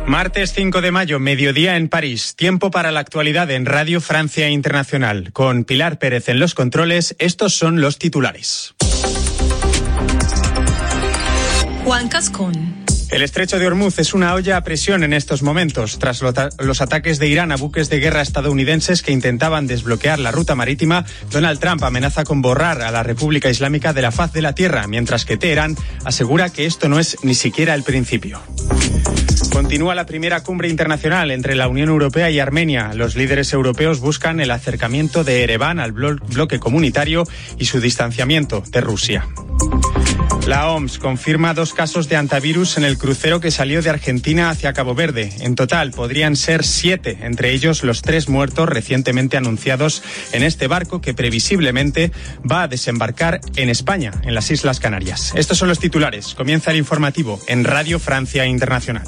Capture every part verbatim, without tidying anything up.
Martes cinco de mayo, mediodía en París. Tiempo para la actualidad en Radio Francia Internacional. Con Pilar Pérez en los controles, estos son los titulares. Juan Cascón. El estrecho de Hormuz es una olla a presión en estos momentos. Tras los ataques de Irán a buques de guerra estadounidenses que intentaban desbloquear la ruta marítima, Donald Trump amenaza con borrar a la República Islámica de la faz de la tierra, mientras que Teherán asegura que esto no es ni siquiera el principio. Continúa la primera cumbre internacional entre la Unión Europea y Armenia. Los líderes europeos buscan el acercamiento de Ereván al blo- bloque comunitario y su distanciamiento de Rusia. La O M S confirma dos casos de hantavirus en el crucero que salió de Argentina hacia Cabo Verde. En total podrían ser siete, entre ellos los tres muertos recientemente anunciados en este barco que previsiblemente va a desembarcar en España, en las Islas Canarias. Estos son los titulares. Comienza el informativo en Radio Francia Internacional.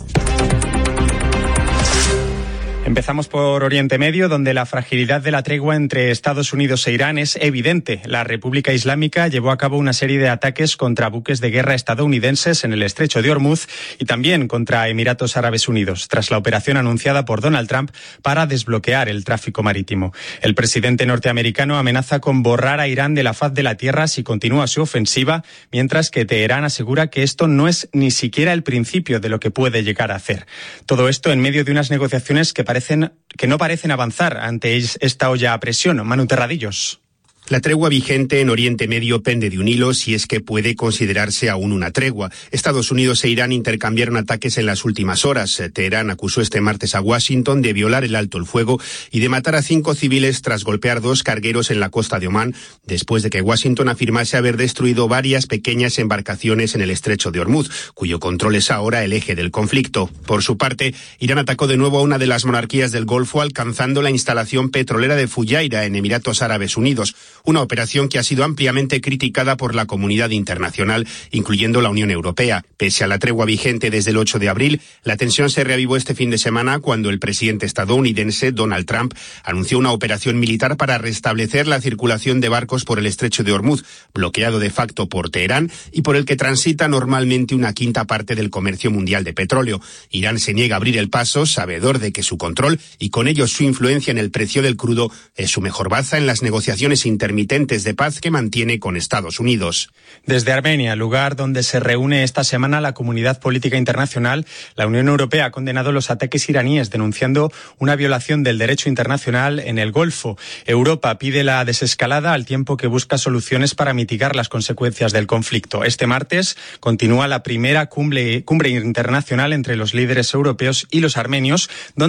Empezamos por Oriente Medio, donde la fragilidad de la tregua entre Estados Unidos e Irán es evidente. La República Islámica llevó a cabo una serie de ataques contra buques de guerra estadounidenses en el estrecho de Hormuz y también contra Emiratos Árabes Unidos, tras la operación anunciada por Donald Trump para desbloquear el tráfico marítimo. El presidente norteamericano amenaza con borrar a Irán de la faz de la tierra si continúa su ofensiva, mientras que Teherán asegura que esto no es ni siquiera el principio de lo que puede llegar a hacer. Todo esto en medio de unas negociaciones que parecen que no parecen avanzar ante esta olla a presión. Manu Terradillos. La tregua vigente en Oriente Medio pende de un hilo, si es que puede considerarse aún una tregua. Estados Unidos e Irán intercambiaron ataques en las últimas horas. Teherán acusó este martes a Washington de violar el alto el fuego y de matar a cinco civiles tras golpear dos cargueros en la costa de Omán, después de que Washington afirmase haber destruido varias pequeñas embarcaciones en el estrecho de Hormuz, cuyo control es ahora el eje del conflicto. Por su parte, Irán atacó de nuevo a una de las monarquías del Golfo, alcanzando la instalación petrolera de Fujairah en Emiratos Árabes Unidos. Una operación que ha sido ampliamente criticada por la comunidad internacional, incluyendo la Unión Europea. Pese a la tregua vigente desde el ocho de abril, la tensión se reavivó este fin de semana cuando el presidente estadounidense, Donald Trump, anunció una operación militar para restablecer la circulación de barcos por el estrecho de Hormuz, bloqueado de facto por Teherán y por el que transita normalmente una quinta parte del comercio mundial de petróleo. Irán se niega a abrir el paso, sabedor de que su control y con ello su influencia en el precio del crudo es su mejor baza en las negociaciones intermitentes de paz que mantiene con Estados Unidos. Desde Armenia, lugar donde se reúne esta semana la comunidad política internacional, la Unión Europea ha condenado los ataques iraníes, denunciando una violación del derecho internacional en el Golfo. Europa pide la desescalada al tiempo que busca soluciones para mitigar las consecuencias del conflicto. Este martes continúa la primera cumbre, cumbre internacional entre los líderes europeos y los armenios, donde